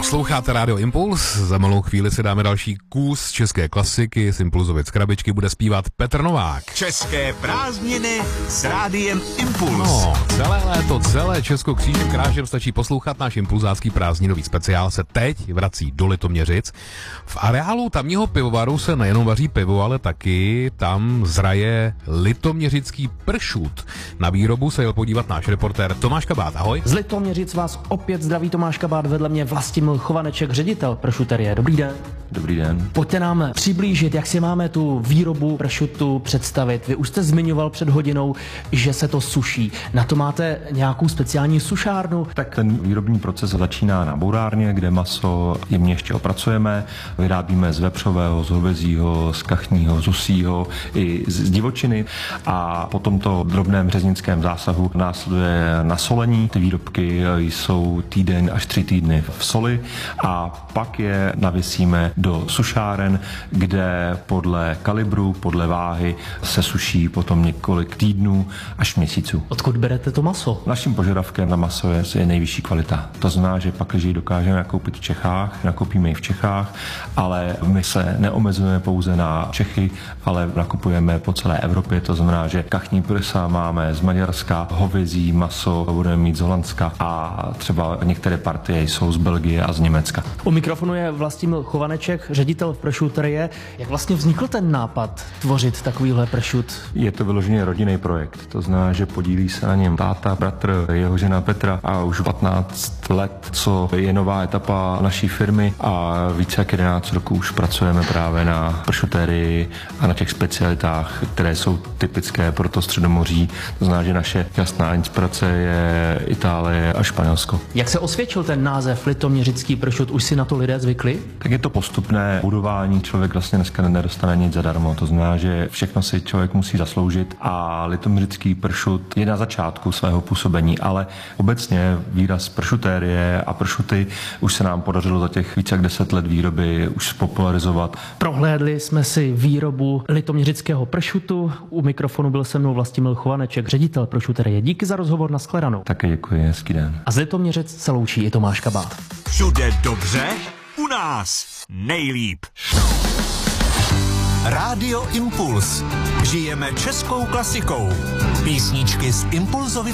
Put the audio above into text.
Posloucháte Rádio Impuls, za malou chvíli si dáme další kus české klasiky, z Impulzovic krabičky bude zpívat Petr Novák. České prázdniny s Rádiem Impuls. No, celé léto, celé Česko křížem krážem stačí poslouchat náš impulzácký prázdninový speciál se teď vrací do Litoměřic. V areálu tamního pivovaru se nejenom vaří pivo, ale taky tam zraje litoměřický pršut. Na výrobu se jel podívat náš reportér Tomáš Kabát. Ahoj. Z Litoměřic vás opět zdraví Tomáš Kabát, vedle mě Vlastimil Chovaneček, ředitel pršuterie. Dobrý den. Dobrý den. Pojďte nám přiblížit, jak si máme tu výrobu pršutu představit. Vy už jste zmiňoval před hodinou, že se to suší. Na to máte nějakou speciální sušárnu? Tak ten výrobní proces začíná na bourárně, kde maso jemně ještě opracujeme. Vyrábíme z vepřového, z hovězího, z kachního, z husího i z divočiny. A po tomto drobném řeznickém zásahu následuje nasolení. Ty výrobky jsou týden až 3 týdny v soli a pak je navěsíme do sušáren, kde podle kalibru, podle váhy se suší potom několik týdnů až měsíců. Odkud berete to maso? Naším požadavkem na maso je nejvyšší kvalita. To znamená, že pak, když ji dokážeme nakoupit v Čechách, nakoupíme ji v Čechách, ale my se neomezujeme pouze na Čechy, ale nakupujeme po celé Evropě. To znamená, že kachní prsa máme z Maďarska, hovězí maso budeme mít z Holandska a třeba některé partie jsou z Belgie a z Německa. U mikrofonu je Vlastimil Chovaneček, ředitel pršuterie. Jak vlastně vznikl ten nápad tvořit takovýhle pršut? Je to vyloženě rodinný projekt. To znamená, že podílí se na něm táta, bratr, jeho žena Petra a už 15 let, co je nová etapa naší firmy a více jak 11 roků už pracujeme právě na pršuterii a na těch specialitách, které jsou typické pro to Středomoří. To znamená, že naše jasná inspirace je Itálie a Španělsko. Jak se osvědčil ten název litoměřický pršut? Už si na to lidé zvykli? Tak je to postupné budování, člověk vlastně dneska nedostane nic zadarmo, to znamená, že všechno si člověk musí zasloužit a litoměřický pršut je na začátku svého působení, ale obecně výraz pršutérie a pršuty už se nám podařilo za těch více jak 10 let výroby už spopularizovat. Prohlédli jsme si výrobu litoměřického pršutu. U mikrofonu byl se mnou Vlastimil Chovaneček, ředitel pršuterie. Díky za rozhovor, nashledanou. Také děkuji, hezký den. A z Litoměřic se loučí i Tomáš Kabát. Všude dobře, u nás nejlíp. Rádio Impuls. Žijeme českou klasikou. Písničky z Impulzovic